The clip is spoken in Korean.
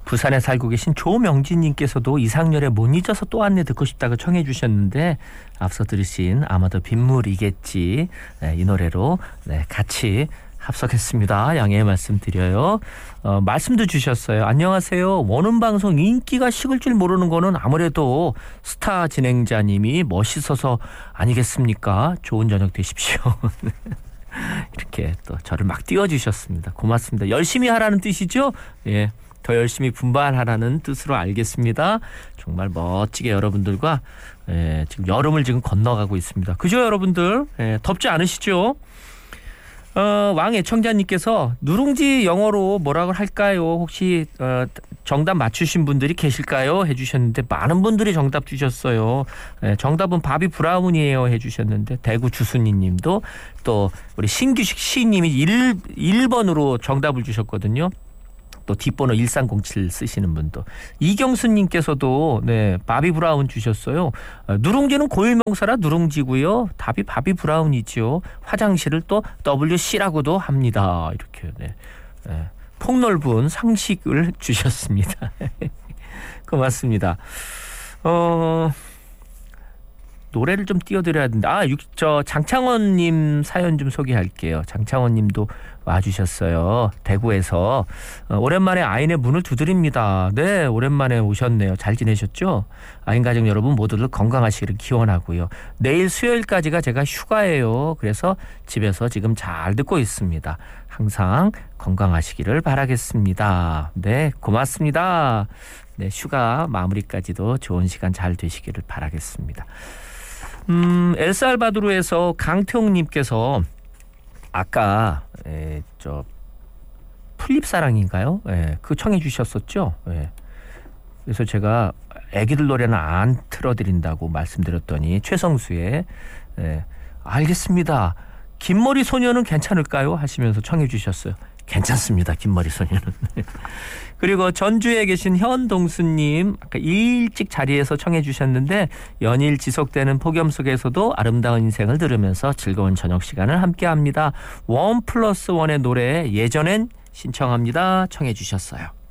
부산에 살고 계신 조명진님께서도 이상열의 못 잊어서 또 안내 듣고 싶다고 청해 주셨는데 앞서 들으신 아마도 빗물이겠지 이 노래로 같이 합석했습니다. 양해의 말씀 드려요. 말씀도 주셨어요. 안녕하세요. 원음 방송 인기가 식을 줄 모르는 거는 아무래도 스타 진행자님이 멋있어서 아니겠습니까? 좋은 저녁 되십시오. 이렇게 또 저를 막 띄워주셨습니다. 고맙습니다. 열심히 하라는 뜻이죠? 예, 더 열심히 분발하라는 뜻으로 알겠습니다. 정말 멋지게 여러분들과 지금 여름을 지금 건너가고 있습니다. 그죠, 여러분들? 덥지 않으시죠? 왕 애청자님께서 누룽지 영어로 뭐라고 할까요? 혹시 정답 맞추신 분들이 계실까요? 해주셨는데 많은 분들이 정답 주셨어요. 정답은 바비 브라운이에요 해주셨는데 대구 주순이님도 또 우리 신규식 시님이 1번으로 정답을 주셨거든요. 또 뒷번호 1307 쓰시는 분도 이경수님께서도 바비 브라운 주셨어요. 누룽지는 고유명사라 누룽지고요. 답이 바비 브라운이지요. 화장실을 또 WC라고도 합니다. 이렇게 폭넓은 상식을 주셨습니다. 고맙습니다. 노래를 좀 띄워드려야 되는데 장창원님 사연 좀 소개할게요. 장창원님도 와주셨어요. 대구에서 오랜만에 아인의 문을 두드립니다. 네, 오랜만에 오셨네요. 잘 지내셨죠? 아인 가족 여러분 모두들 건강하시기를 기원하고요. 내일 수요일까지가 제가 휴가예요. 그래서 집에서 지금 잘 듣고 있습니다. 항상 건강하시기를 바라겠습니다. 네, 고맙습니다. 네, 휴가 마무리까지도 좋은 시간 잘 되시기를 바라겠습니다. 엘살바도르에서 강태홍님께서 아까 풀립사랑인가요? 그 청해 주셨었죠. 그래서 제가 애기들 노래는 안 틀어드린다고 말씀드렸더니 최성수의 알겠습니다. 긴머리 소녀는 괜찮을까요? 하시면서 청해 주셨어요. 괜찮습니다. 긴머리 소녀는. 그리고 전주에 계신 현동수님 아까 일찍 자리에서 청해 주셨는데 연일 지속되는 폭염 속에서도 아름다운 인생을 들으면서 즐거운 저녁 시간을 함께합니다. 1+1의 노래 예전엔 신청합니다. 청해 주셨어요.